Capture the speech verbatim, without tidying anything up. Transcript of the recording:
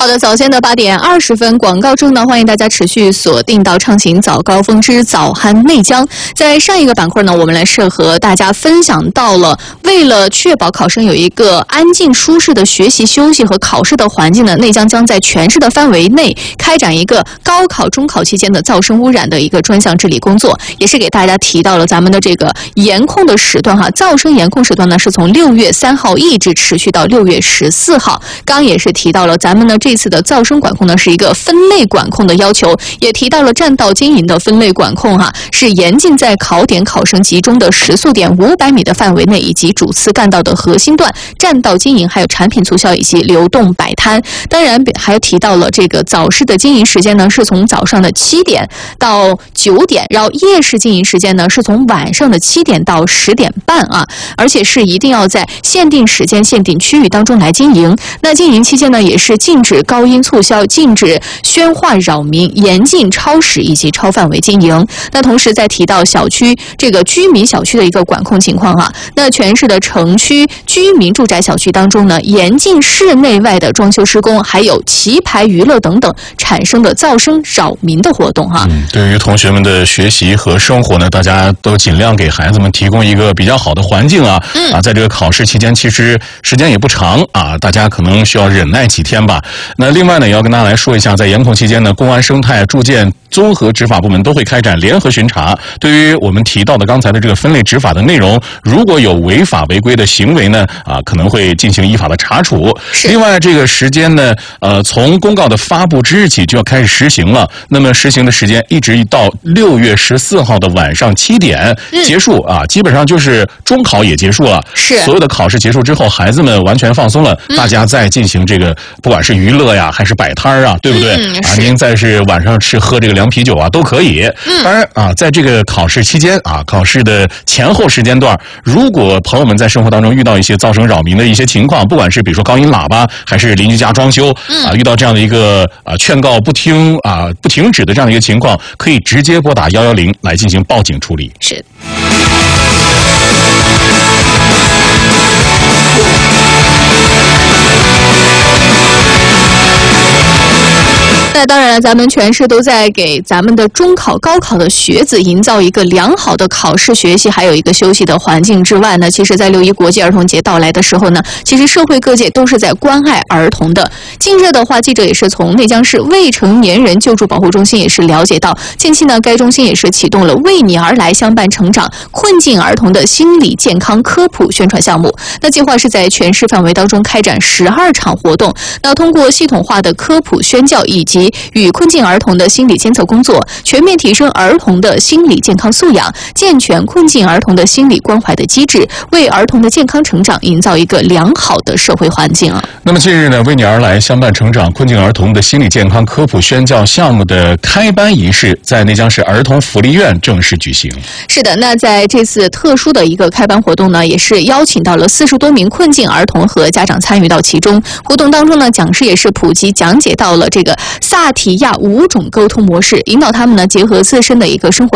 好的，早先的八点二十分，广告中呢，欢迎大家持续锁定到畅行早高峰之早酣内江。在上一个板块呢，我们来是和大家分享到了，为了确保考生有一个安静舒适的学习、休息和考试的环境呢，内江将在全市的范围内开展一个高考、中考期间的噪声污染的一个专项治理工作，也是给大家提到了咱们的这个严控的时段哈，噪声严控时段呢是从六月三号一直持续到六月十四号。刚也是提到了咱们呢这次的噪声管控呢是一个分类管控的要求，也提到了占道经营的分类管控哈，是严禁在考点考生集中的时速点五百米的范围内，以及主次干道的核心段占道经营，还有产品促销以及流动摆摊。当然还提到了这个早市的经营时间呢是从早上的七点到九点，然后夜市经营时间呢是从晚上的七点到十点半啊，而且是一定要在限定时间、限定区域当中来经营。那经营期间呢也是禁止高音促销，禁止喧哗扰民，严禁超时以及超范围经营。那同时再提到小区这个居民小区的一个管控情况哈，那全市的城区居民住宅小区当中呢，严禁室内外的装修施工，还有棋牌娱乐等等产生的噪声扰民的活动哈。 嗯，对于同学们的学习和生活呢，大家都尽量给孩子们提供一个比较好的环境啊。嗯啊，在这个考试期间，其实时间也不长啊，大家可能需要忍耐几天吧。那另外呢，也要跟大家来说一下，在严控期间呢，公安、生态、住建综合执法部门都会开展联合巡查。对于我们提到的刚才的这个分类执法的内容，如果有违法违规的行为呢，啊，可能会进行依法的查处。另外，这个时间呢，呃，从公告的发布之日起就要开始实行了。那么实行的时间一直到六月十四号的晚上七点结束啊，基本上就是中考也结束了。 是所有的考试结束之后，孩子们完全放松了，嗯、大家再进行这个不管是娱乐呀，还是摆摊啊，对不对？嗯、啊，您再是晚上吃喝这个凉啤酒啊，都可以。嗯、当然啊，在这个考试期间啊，考试的前后时间段，如果朋友们在生活当中遇到一些噪声扰民的一些情况，不管是比如说高音喇叭，还是邻居家装修，嗯、啊，遇到这样的一个啊劝告不听啊不停止的这样的一个情况，可以直接拨打一一零来进行报警处理。 是。那当然了，咱们全市都在给咱们的中考、高考的学子营造一个良好的考试学习，还有一个休息的环境之外呢，其实在六一国际儿童节到来的时候呢，其实社会各界都是在关爱儿童的。近日的话，记者也是从内江市未成年人救助保护中心也是了解到，近期呢，该中心也是启动了为你而来相伴成长困境儿童的心理健康科普宣传项目。那计划是在全市范围当中开展十二场活动，那通过系统化的科普宣教以及与困境儿童的心理监测工作，全面提升儿童的心理健康素养，健全困境儿童的心理关怀的机制，为儿童的健康成长营造一个良好的社会环境啊。 那么近日呢，为你而来相伴成长困境儿童的心理健康科普宣教项目的开班仪式在内江市儿童福利院正式举行。 是的，那在这次特殊的一个开班活动呢，也是邀请到了四十多名困境儿童和家长参与到其中。活动当中呢，讲师也是普及讲解到了这个萨提亚五种沟通模式，引导他们呢结合自身的一个生活